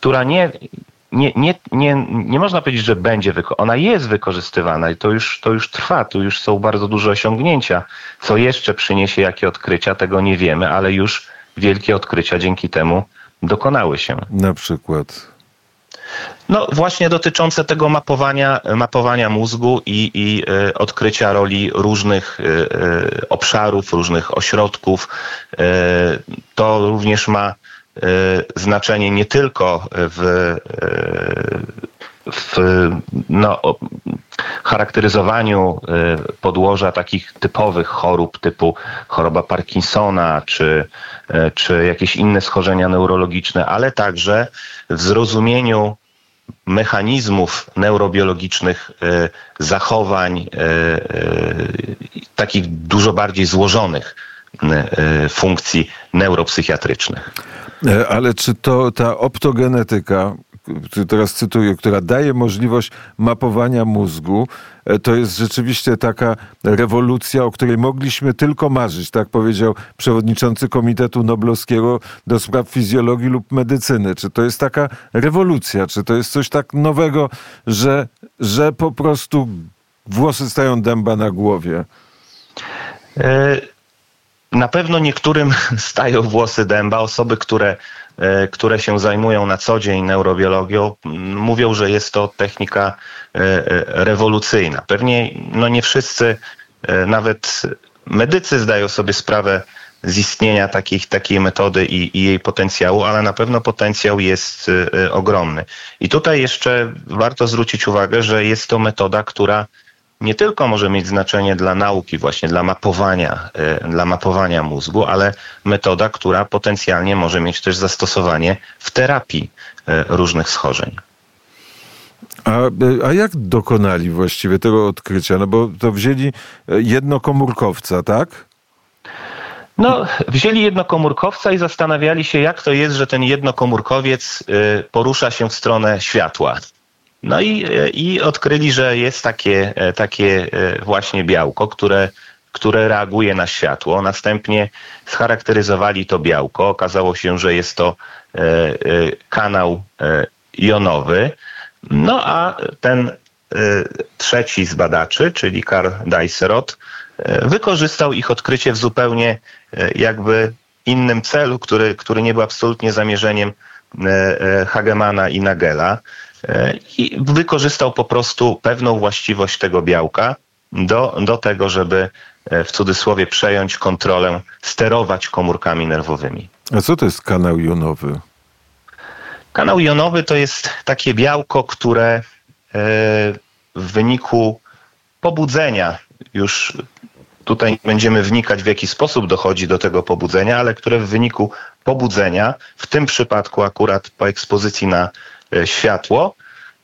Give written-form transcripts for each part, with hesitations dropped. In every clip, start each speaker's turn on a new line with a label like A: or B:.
A: która nie można powiedzieć, że będzie ona jest wykorzystywana i to już trwa, tu już są bardzo duże osiągnięcia. Co jeszcze przyniesie, jakie odkrycia, tego nie wiemy, ale już wielkie odkrycia dzięki temu dokonały się.
B: Na przykład?
A: No właśnie dotyczące tego mapowania mózgu i odkrycia roli różnych obszarów, różnych ośrodków. To również ma znaczenie nie tylko w charakteryzowaniu podłoża takich typowych chorób typu choroba Parkinsona czy jakieś inne schorzenia neurologiczne, ale także w zrozumieniu mechanizmów neurobiologicznych zachowań, takich dużo bardziej złożonych funkcji neuropsychiatrycznych.
B: Ale czy ta optogenetyka, teraz cytuję, która daje możliwość mapowania mózgu, to jest rzeczywiście taka rewolucja, o której mogliśmy tylko marzyć, tak powiedział przewodniczący Komitetu Noblowskiego do spraw fizjologii lub medycyny. Czy to jest taka rewolucja? Czy to jest coś tak nowego, że po prostu włosy stają dęba na głowie?
A: Na pewno niektórym stają włosy dęba. Osoby, które się zajmują na co dzień neurobiologią, mówią, że jest to technika rewolucyjna. Pewnie nie wszyscy, nawet medycy, zdają sobie sprawę z istnienia takiej metody i jej potencjału, ale na pewno potencjał jest ogromny. I tutaj jeszcze warto zwrócić uwagę, że jest to metoda, która nie tylko może mieć znaczenie dla nauki, właśnie dla mapowania mózgu, ale metoda, która potencjalnie może mieć też zastosowanie w terapii różnych schorzeń.
B: A jak dokonali właściwie tego odkrycia? No bo to wzięli jednokomórkowca, tak?
A: No, wzięli jednokomórkowca i zastanawiali się, jak to jest, że ten jednokomórkowiec porusza się w stronę światła. No i odkryli, że jest takie właśnie białko, które reaguje na światło. Następnie scharakteryzowali to białko. Okazało się, że jest to kanał jonowy. No a ten trzeci z badaczy, czyli Karl Dicerot, wykorzystał ich odkrycie w zupełnie jakby innym celu, który nie był absolutnie zamierzeniem Hagemana i Nagela. I wykorzystał po prostu pewną właściwość tego białka do tego, żeby w cudzysłowie przejąć kontrolę, sterować komórkami nerwowymi.
B: A co to jest kanał jonowy?
A: Kanał jonowy to jest takie białko, które w wyniku pobudzenia, już tutaj nie będziemy wnikać, w jaki sposób dochodzi do tego pobudzenia, ale które w wyniku pobudzenia, w tym przypadku akurat po ekspozycji na światło,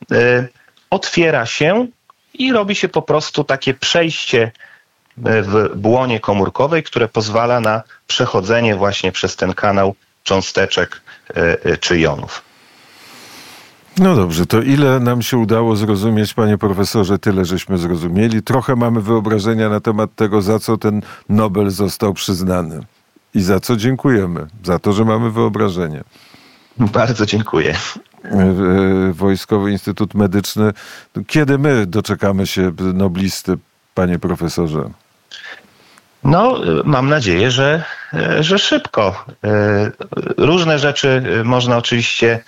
A: otwiera się i robi się po prostu takie przejście w błonie komórkowej, które pozwala na przechodzenie właśnie przez ten kanał cząsteczek czy jonów.
B: No dobrze, to ile nam się udało zrozumieć, panie profesorze? Tyle żeśmy zrozumieli. Trochę mamy wyobrażenia na temat tego, za co ten Nobel został przyznany. I za co dziękujemy. Za to, że mamy wyobrażenie.
A: Bardzo dziękuję.
B: Wojskowy Instytut Medyczny. Kiedy my doczekamy się noblisty, panie profesorze?
A: No, mam nadzieję, że szybko. Różne rzeczy można oczywiście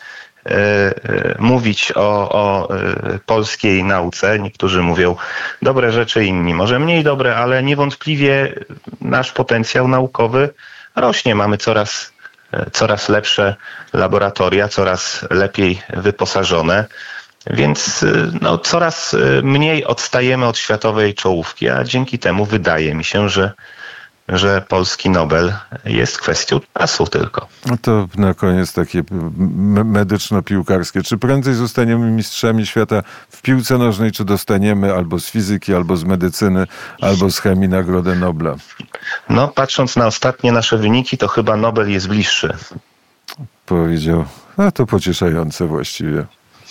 A: mówić o polskiej nauce. Niektórzy mówią dobre rzeczy, inni może mniej dobre, ale niewątpliwie nasz potencjał naukowy rośnie. Mamy coraz lepsze laboratoria, coraz lepiej wyposażone, więc coraz mniej odstajemy od światowej czołówki, a dzięki temu wydaje mi się, że polski Nobel jest kwestią czasu tylko.
B: No to na koniec takie medyczno-piłkarskie. Czy prędzej zostaniemy mistrzami świata w piłce nożnej, czy dostaniemy albo z fizyki, albo z medycyny, albo z chemii Nagrodę Nobla?
A: No, patrząc na ostatnie nasze wyniki, to chyba Nobel jest bliższy.
B: Powiedział. To pocieszające właściwie.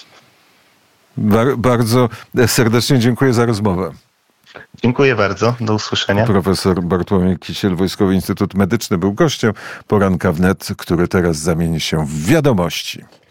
B: Bardzo serdecznie dziękuję za rozmowę.
A: Dziękuję bardzo. Do usłyszenia.
B: Profesor Bartłomiej Kisiel, Wojskowy Instytut Medyczny, był gościem Poranka Wnet, który teraz zamieni się w Wiadomości.